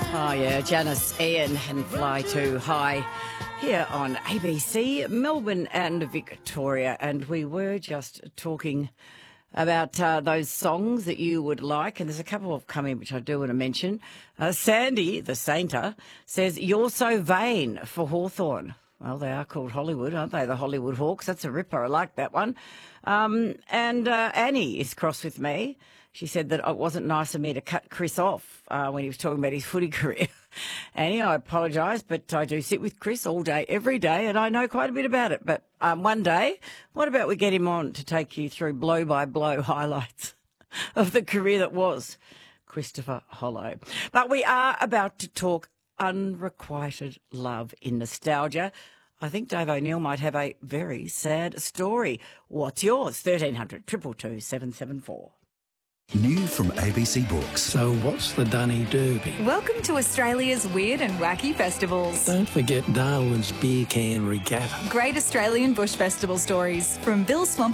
Oh, yeah, Janice Ian and Fly Too High here on ABC, Melbourne and Victoria. And we were just talking about those songs that you would like, and there's a couple of coming which I do want to mention. Sandy, the Sainter, says, "You're So Vain" for Hawthorn. Well, they are called Hollywood, aren't they? The Hollywood Hawks. That's a ripper. I like that one. And Annie is cross with me. She said that it wasn't nice of me to cut Chris off when he was talking about his footy career. Annie, I apologise, but I do sit with Chris all day, every day, and I know quite a bit about it. But one day, what about we get him on to take you through blow-by-blow highlights of the career that was Christopher Hollow. But we are about to talk unrequited love in nostalgia. I think Dave O'Neill might have a very sad story. What's yours? 1300 222 774. New from ABC Books. So what's the Dunny Derby? Welcome to Australia's weird and wacky festivals. Don't forget Darwin's Beer Can Regatta. Great Australian Bush Festival stories from Bill Swampy